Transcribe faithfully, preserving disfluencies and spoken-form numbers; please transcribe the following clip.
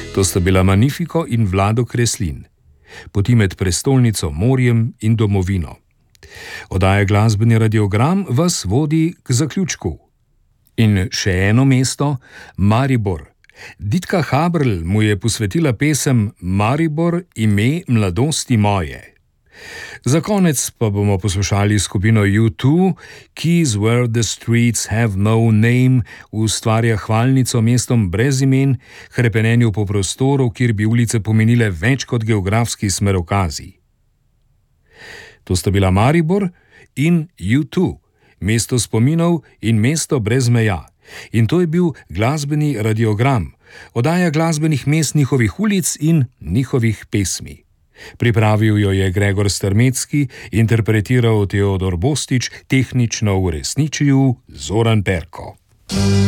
To sta bila Magnifico in Vlado Kreslin. Poti med prestolnico, morjem in domovino. Oddaja Glasbeni radiogram vas vodi k zaključku. In še eno mesto, Maribor. Ditka Haberl mu je posvetila pesem Maribor, ime mladosti moje. Za konec pa bomo poslušali skupino U dva, Keys Where the Streets Have No Name, ustvarja hvalnico mestom brez imen, hrepenenju po prostoru, kjer bi ulice pomenile več kot geografski smerokazi. To sta bila Maribor in U dva, mesto spominov in mesto brez meja. In to je bil Glasbeni radiogram, oddaja glasbenih mest, njihovih ulic in njihovih pesmi. Pripravil jo je Gregor Strmecki, interpretiral Teodor Bostič, tehnično uresničil Zoran Perko.